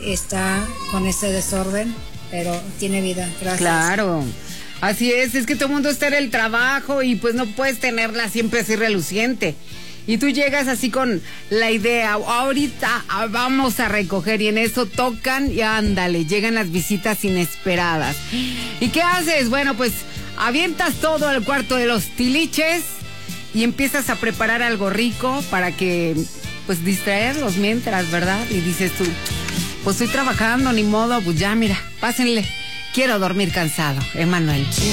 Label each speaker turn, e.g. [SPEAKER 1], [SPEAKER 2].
[SPEAKER 1] está con ese desorden, pero tiene vida, gracias.
[SPEAKER 2] Claro. Así es que todo el mundo está en el trabajo y pues no puedes tenerla siempre así reluciente. Y tú llegas así con la idea, ahorita vamos a recoger, y en eso tocan y ándale, llegan las visitas inesperadas. ¿Y qué haces? Bueno, pues avientas todo al cuarto de los tiliches y empiezas a preparar algo rico para que, pues, distraerlos mientras, ¿verdad? Y dices tú, pues estoy trabajando, ni modo, pues ya, mira, pásenle, quiero dormir cansado, Emanuel.